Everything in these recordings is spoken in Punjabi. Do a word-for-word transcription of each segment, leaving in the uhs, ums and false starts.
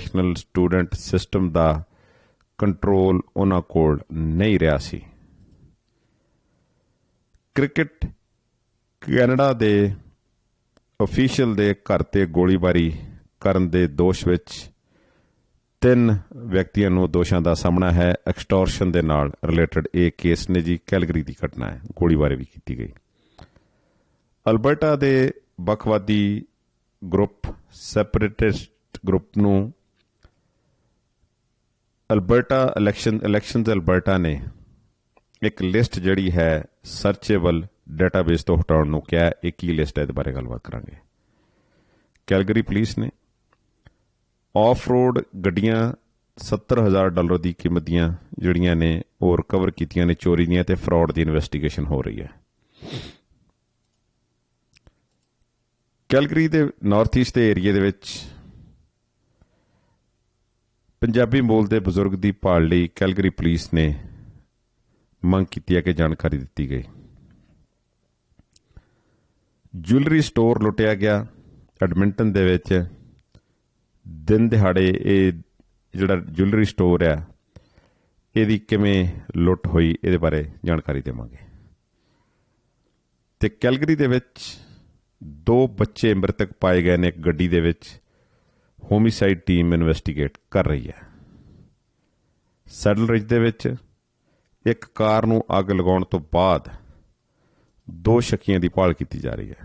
ਨੈਸ਼ਨਲ ਸਟੂਡੈਂਟ ਸਿਸਟਮ ਦਾ ਕੰਟਰੋਲ ਉਹਨਾਂ ਕੋਲ ਨਹੀਂ ਰਿਹਾ ਸੀ। ਕ੍ਰਿਕਟ ਕੈਨੇਡਾ ਦੇ ਅਫੀਸ਼ੀਅਲ ਦੇ ਘਰ 'ਤੇ ਗੋਲੀਬਾਰੀ ਕਰਨ ਦੇ ਦੋਸ਼ ਵਿੱਚ ਤਿੰਨ ਵਿਅਕਤੀਆਂ ਨੂੰ ਦੋਸ਼ਾਂ ਦਾ ਸਾਹਮਣਾ ਹੈ। ਐਕਸਟੋਰਸ਼ਨ ਦੇ ਨਾਲ ਰਿਲੇਟਡ ਇਹ ਕੇਸ ਨੇ ਜੀ। ਕੈਲਗਰੀ ਦੀ ਘਟਨਾ ਹੈ, ਗੋਲੀਬਾਰੀ ਵੀ ਕੀਤੀ ਗਈ। ਅਲਬਰਟਾ ਦੇ ਵੱਖਵਾਦੀ ਗਰੁੱਪ ਸੈਪਰੇਟਿਸਟ ਗਰੁੱਪ ਨੂੰ ਅਲਬਰਟਾ ਇਲੈਕਸ਼ਨ ਇਲੈਕਸ਼ਨਜ਼ ਅਲਬਰਟਾ ਨੇ ਇੱਕ ਲਿਸਟ ਜਿਹੜੀ ਹੈ ਸਰਚੇਬਲ ਡੇਟਾਬੇਸ ਤੋਂ ਹਟਾਉਣ ਨੂੰ ਕਿਹਾ। ਇਹ ਕੀ ਲਿਸਟ ਹੈ, ਇਹਦੇ ਬਾਰੇ ਗੱਲਬਾਤ ਕਰਾਂਗੇ। ਕੈਲਗਰੀ ਪੁਲਿਸ ਨੇ ਆਫ ਰੋਡ ਗੱਡੀਆਂ ਸੱਤਰ ਹਜ਼ਾਰ ਡਾਲਰ ਦੀ ਕੀਮਤ ਦੀਆਂ ਜਿਹੜੀਆਂ ਨੇ ਉਹ ਰਿਕਵਰ ਕੀਤੀਆਂ ਨੇ ਚੋਰੀ ਦੀਆਂ, ਅਤੇ ਫਰਾਡ ਦੀ ਇਨਵੈਸਟੀਗੇਸ਼ਨ ਹੋ ਰਹੀ ਹੈ। ਕੈਲਗਰੀ ਦੇ ਨਾਰਥ ਈਸਟ ਦੇ ਏਰੀਏ ਦੇ ਵਿੱਚ ਪੰਜਾਬੀ ਮੂਲ ਦੇ ਬਜ਼ੁਰਗ ਦੀ ਭਾਲ ਲਈ ਕੈਲਗਰੀ ਪੁਲਿਸ ਨੇ ਮੰਗ ਕੀਤੀ ਹੈ ਕਿ ਜਾਣਕਾਰੀ ਦਿੱਤੀ ਗਈ। ਜੁਐਲਰੀ ਸਟੋਰ ਲੁੱਟਿਆ ਗਿਆ ਐਡਮਿੰਟਨ ਦੇ ਵਿੱਚ। ਦਿਨ ਦਿਹਾੜੇ ਇਹ ਜਿਹੜਾ ਜੁਐਲਰੀ ਸਟੋਰ ਆ ਇਹਦੀ ਕਿਵੇਂ ਲੁੱਟ ਹੋਈ, ਇਹਦੇ ਬਾਰੇ ਜਾਣਕਾਰੀ ਦੇਵਾਂਗੇ। ਤੇ ਕੈਲਗਰੀ ਦੇ ਵਿੱਚ ਦੋ ਬੱਚੇ ਮ੍ਰਿਤਕ ਪਾਏ ਗਏ ਨੇ ਇੱਕ ਗੱਡੀ ਦੇ ਵਿੱਚ। ਹੋਮੀਸਾਈਡ ਟੀਮ ਇਨਵੈਸਟੀਗੇਟ ਕਰ ਰਹੀ ਹੈ। ਸੈਡਲ ਰਿਜ ਦੇ ਵਿੱਚ ਇੱਕ ਕਾਰ ਨੂੰ ਅੱਗ ਲਗਾਉਣ ਤੋਂ ਬਾਅਦ ਦੋ ਸ਼ੱਕੀਆਂ ਦੀ ਭਾਲ ਕੀਤੀ ਜਾ ਰਹੀ ਹੈ।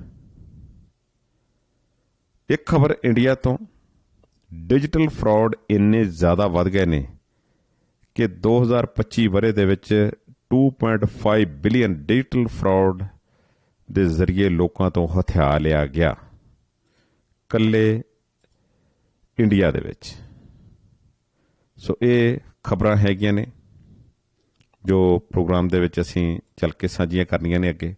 ਇੱਕ ਖਬਰ ਇੰਡੀਆ ਤੋਂ, ਡਿਜੀਟਲ ਫਰਾਡ ਇੰਨੇ ਜ਼ਿਆਦਾ ਵੱਧ ਗਏ ਨੇ ਕਿ ਦੋ ਹਜ਼ਾਰ ਪੱਚੀ ਵਰ੍ਹੇ ਦੇ ਵਿੱਚ to point five billion digital fraud ਦੇ ਜ਼ਰੀਏ ਲੋਕਾਂ ਤੋਂ ਹਥਿਆ ਲਿਆ ਗਿਆ ਇਕੱਲੇ ਇੰਡੀਆ ਦੇ ਵਿੱਚ। ਸੋ ਇਹ ਖਬਰਾਂ ਹੈਗੀਆਂ ਨੇ ਜੋ ਪ੍ਰੋਗਰਾਮ ਦੇ ਵਿੱਚ ਅਸੀਂ ਚੱਲ ਕੇ ਸਾਂਝੀਆਂ ਕਰਨੀਆਂ ਨੇ ਅੱਗੇ।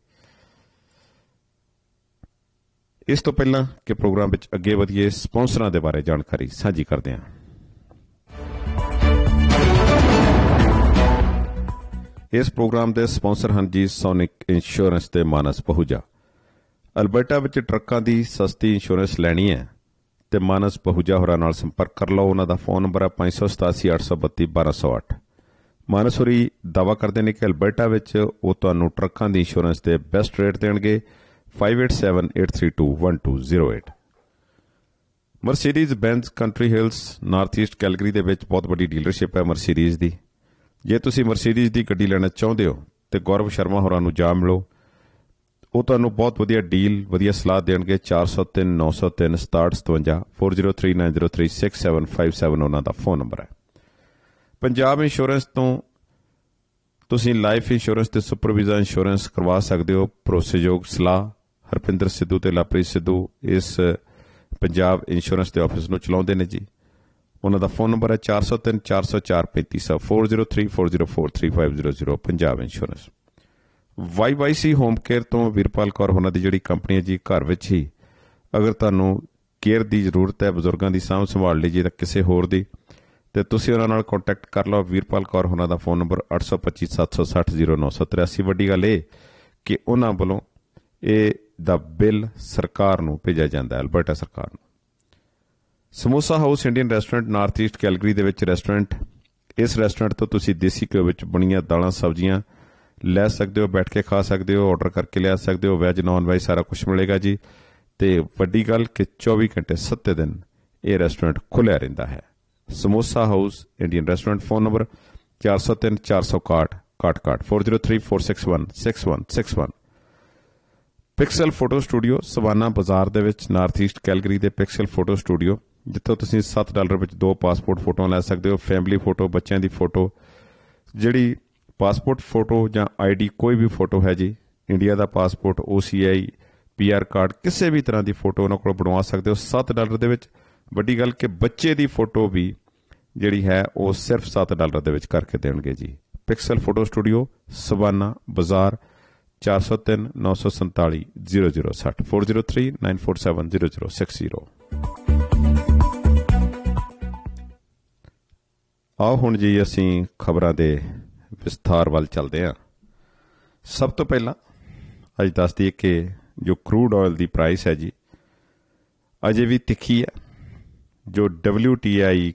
ਇਸ ਤੋਂ ਪਹਿਲਾਂ ਕਿ ਪ੍ਰੋਗਰਾਮ ਵਿੱਚ ਅੱਗੇ ਵਧੀਏ, ਸਪਾਂਸਰਾਂ ਦੇ ਬਾਰੇ ਜਾਣਕਾਰੀ ਸਾਂਝੀ ਕਰਦੇ ਹਾਂ। ਇਸ ਪ੍ਰੋਗਰਾਮ ਦੇ ਸਪਾਂਸਰ ਹਨ ਜੀ ਸੋਨਿਕ ਇੰਸ਼ੋਰੈਂਸ ਤੇ ਮਾਨਸ ਪਹੂਜਾ। ਅਲਬਰਟਾ ਵਿੱਚ ਟਰੱਕਾਂ ਦੀ ਸਸਤੀ ਇੰਸ਼ੋਰੈਂਸ ਲੈਣੀ ਹੈ ਤੇ ਮਾਨਸ ਪਹੂਜਾ ਹੋਰਾਂ ਨਾਲ ਸੰਪਰਕ ਕਰ ਲਓ। ਉਹਨਾਂ ਦਾ ਫੋਨ ਨੰਬਰ ਹੈ ਪੰਜ ਸੌ ਸਤਾਸੀ ਅੱਠ ਸੌ ਬੱਤੀ ਬਾਰਾਂ ਸੌ ਅੱਠ। ਮਾਨਸ ਹੋਰੀ ਦਾਅਵਾ ਕਰਦੇ ਨੇ ਕਿ ਅਲਬਰਟਾ ਵਿੱਚ ਉਹ ਤੁਹਾਨੂੰ ਟਰੱਕਾਂ ਦੀ ਇੰਸ਼ੋਰੈਂਸ ਦੇ ਬੈਸਟ ਰੇਟ ਦੇਣਗੇ। five eight seven eight three two one two zero eight। Mercedes ਬੈਂਜ਼ country Hills north East Calgary ਦੇ ਵਿੱਚ ਬਹੁਤ ਵੱਡੀ ਡੀਲਰਸ਼ਿਪ ਹੈ ਮਰਸੀਡੀਜ਼ ਦੀ। ਜੇ ਤੁਸੀਂ ਮਰਸੀਡੀਜ਼ ਦੀ ਗੱਡੀ ਲੈਣਾ ਚਾਹੁੰਦੇ ਹੋ ਤੇ ਗੌਰਵ ਸ਼ਰਮਾ ਹੋਰਾਂ ਨੂੰ ਜਾ ਮਿਲੋ। ਉਹ ਤੁਹਾਨੂੰ ਬਹੁਤ ਵਧੀਆ ਡੀਲ, ਵਧੀਆ ਸਲਾਹ ਦੇਣਗੇ। ਚਾਰ ਸੌ ਤਿੰਨ ਨੌ ਸੌ ਤਿੰਨ ਸਤਾਹਠ ਸਤਵੰਜਾ four zero three nine zero three six seven five seven ਉਹਨਾਂ ਦਾ ਫੋਨ ਨੰਬਰ ਹੈ। ਪੰਜਾਬ ਇੰਸ਼ੋਰੈਂਸ ਤੋਂ ਤੁਸੀਂ ਲਾਈਫ ਇੰਸ਼ੋਰੈਂਸ ਤੇ ਸੁਪਰ ਵੀਜ਼ਾ ਇੰਸ਼ੋਰੈਂਸ ਕਰਵਾ ਸਕਦੇ ਹੋ। ਭਰੋਸੇਯੋਗ ਸਲਾਹ ਹਰਪਿੰਦਰ ਸਿੱਧੂ ਤੇ ਲਵਪ੍ਰੀਤ ਸਿੱਧੂ ਇਸ ਪੰਜਾਬ ਇੰਸ਼ੋਰੈਂਸ ਦੇ ਆਫਿਸ ਨੂੰ ਚਲਾਉਂਦੇ ਨੇ ਜੀ। ਉਹਨਾਂ ਦਾ ਫੋਨ ਨੰਬਰ ਹੈ ਚਾਰ ਸੌ ਤਿੰਨ ਚਾਰ ਸੌ ਚਾਰ ਪੈਂਤੀ ਸੌ four zero three four zero four three five zero zero Punjab insurance. Why Y C home care ਤੋਂ ਵੀਰਪਾਲ ਕੌਰ ਉਹਨਾਂ ਦੀ ਜਿਹੜੀ ਕੰਪਨੀ ਹੈ ਜੀ, ਘਰ ਵਿੱਚ ਹੀ ਅਗਰ ਤੁਹਾਨੂੰ ਕੇਅਰ ਦੀ ਜ਼ਰੂਰਤ ਹੈ, ਬਜ਼ੁਰਗਾਂ ਦੀ ਸਾਂਭ ਸੰਭਾਲ ਲਈ ਜੀ ਜਾਂ ਕਿਸੇ ਹੋਰ ਦੀ, ਤੇ ਤੁਸੀਂ ਉਹਨਾਂ ਨਾਲ ਕੰਟੈਕਟ ਕਰ ਲਓ। ਵੀਰਪਾਲ ਕੌਰ ਉਹਨਾਂ ਦਾ ਫੋਨ ਨੰਬਰ ਅੱਠ ਸੌ ਪੱਚੀ ਸੱਤ ਸੌ ਸੱਠ ਜ਼ੀਰੋ ਨੌ ਸੌ ਤਰਿਆਸੀ। ਵੱਡੀ ਗੱਲ ਇਹ ਕਿ ਉਹਨਾਂ ਵੱਲੋਂ ਇਹ ਦਾ ਬਿੱਲ ਸਰਕਾਰ ਨੂੰ ਭੇਜਿਆ ਜਾਂਦਾ ਹੈ, ਅਲਬਰਟਾ ਸਰਕਾਰ ਨੂੰ। Samosa house Indian restaurant north East Calgary ਦੇ ਵਿੱਚ ਰੈਸਟੋਰੈਂਟ। ਇਸ ਰੈਸਟੋਰੈਂਟ ਤੋਂ ਤੁਸੀਂ ਦੇਸੀ ਘਿਓ ਵਿੱਚ ਬਣੀਆਂ ਦਾਲਾਂ ਸਬਜ਼ੀਆਂ ਲੈ ਸਕਦੇ ਹੋ, ਬੈਠ ਕੇ ਖਾ ਸਕਦੇ ਹੋ, ਆਰਡਰ ਕਰਕੇ ਲਿਆ ਸਕਦੇ ਹੋ। ਵੈਜ ਨੌਨ ਵੈਜ ਸਾਰਾ ਕੁਛ ਮਿਲੇਗਾ ਜੀ। ਤੇ ਵੱਡੀ ਗੱਲ ਕਿ ਚੌਵੀ ਘੰਟੇ ਸੱਤੇ ਦਿਨ ਇਹ ਰੈਸਟੋਰੈਂਟ ਖੁੱਲ੍ਹਿਆ ਰਹਿੰਦਾ ਹੈ। Samosa house Indian restaurant. Phone number ਚਾਰ ਸੌ ਤਿੰਨ ਚਾਰ ਸੌ ਇਕਾਹਠ ਇਕਾਹਠ ਇਕਾਹਠ four zero three four six one six one six one। Pixel photo studio savanna ਬਾਜ਼ਾਰ ਦੇ ਵਿੱਚ ਨਾਰਥ ਈਸਟ ਕੈਲਗਰੀ ਦੇ ਪਿਕਸਲ ਫੋਟੋ ਸਟੂਡੀਓ, ਜਿੱਥੋਂ ਤੁਸੀਂ ਸੱਤ ਡਾਲਰ ਵਿੱਚ ਦੋ ਪਾਸਪੋਰਟ ਫੋਟੋਆਂ ਲੈ ਸਕਦੇ ਹੋ। ਫੈਮਿਲੀ ਫੋਟੋ, ਬੱਚਿਆਂ ਦੀ ਫੋਟੋ, ਜਿਹੜੀ ਪਾਸਪੋਰਟ ਫੋਟੋ ਜਾਂ ਆਈ ਡੀ ਕੋਈ ਵੀ ਫੋਟੋ ਹੈ ਜੀ, ਇੰਡੀਆ ਦਾ ਪਾਸਪੋਰਟ, ਓ ਸੀ ਆਈ, ਪੀ ਆਰ ਕਾਰਡ, ਕਿਸੇ ਵੀ ਤਰ੍ਹਾਂ ਦੀ ਫੋਟੋ ਉਹਨਾਂ ਕੋਲ ਬਣਵਾ ਸਕਦੇ ਹੋ ਸੱਤ ਡਾਲਰ ਦੇ ਵਿੱਚ। ਵੱਡੀ ਗੱਲ ਕਿ ਬੱਚੇ ਦੀ ਫੋਟੋ ਵੀ ਜਿਹੜੀ ਹੈ ਉਹ ਸਿਰਫ ਸੱਤ ਡਾਲਰ ਦੇ ਵਿੱਚ ਕਰਕੇ ਦੇਣਗੇ ਜੀ। ਪਿਕਸਲ ਫੋਟੋ ਸਟੂਡੀਓ ਸਵਾਨਾ ਬਾਜ਼ਾਰ ਚਾਰ ਸੌ ਤਿੰਨ ਨੌ ਸੌ ਸੰਤਾਲੀ ਜ਼ੀਰੋ ਜ਼ੀਰੋ ਸੱਠ four zero three nine four seven zero zero six zero। ਆਓ ਹੁਣ ਜੀ ਅਸੀਂ ਖਬਰਾਂ ਦੇ ਵਿਸਥਾਰ ਵੱਲ ਚੱਲਦੇ ਹਾਂ। ਸਭ ਤੋਂ ਪਹਿਲਾਂ ਅੱਜ ਦੱਸ ਦਈਏ ਕਿ ਜੋ ਕਰੂਡ ਆਇਲ ਦੀ ਪ੍ਰਾਈਸ ਹੈ ਜੀ ਅਜੇ ਵੀ ਤਿੱਖੀ ਹੈ। ਜੋ ਡਬਲਿਊ ਟੀ ਆਈ